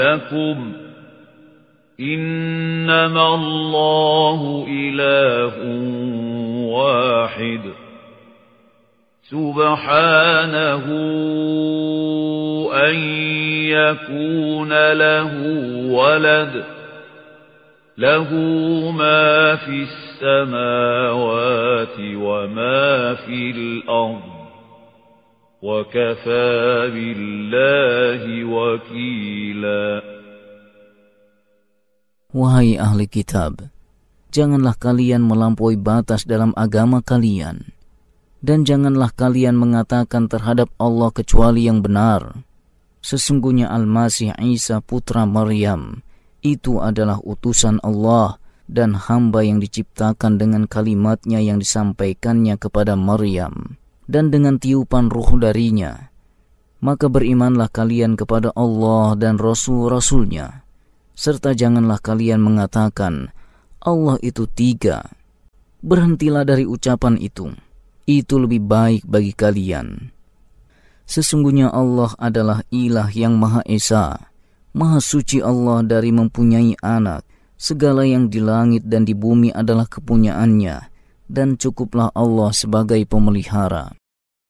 لكم إنما الله إله واحد سبحانه أن يكون له ولد له ما في السماوات وما في الأرض وكفى بالله وكيلا. Wahai ahli kitab, janganlah kalian melampaui batas dalam agama kalian, dan janganlah kalian mengatakan terhadap Allah kecuali yang benar. Sesungguhnya Al-Masih Isa putra Maryam itu adalah utusan Allah dan hamba yang diciptakan dengan kalimatnya yang disampaikannya kepada Maryam dan dengan tiupan ruh darinya. Maka berimanlah kalian kepada Allah dan Rasul-Rasulnya, serta janganlah kalian mengatakan Allah itu 3. Berhentilah dari ucapan itu lebih baik bagi kalian. Sesungguhnya Allah adalah ilah yang Maha Esa, Maha suci Allah dari mempunyai anak. Segala yang di langit dan di bumi adalah kepunyaannya, dan cukuplah Allah sebagai pemelihara.